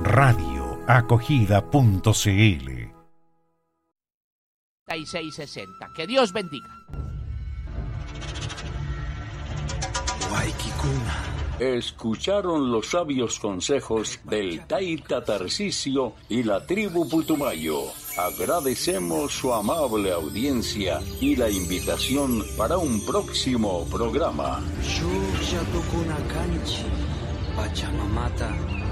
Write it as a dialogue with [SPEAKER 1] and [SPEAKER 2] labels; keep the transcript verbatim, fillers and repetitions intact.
[SPEAKER 1] radio acogida punto c l.
[SPEAKER 2] seis sesenta. Que Dios bendiga.
[SPEAKER 3] Escucharon los sabios consejos del Taita Tarcisio y la tribu Putumayo. Agradecemos su amable audiencia y la invitación para un próximo programa.
[SPEAKER 4] Pachamamata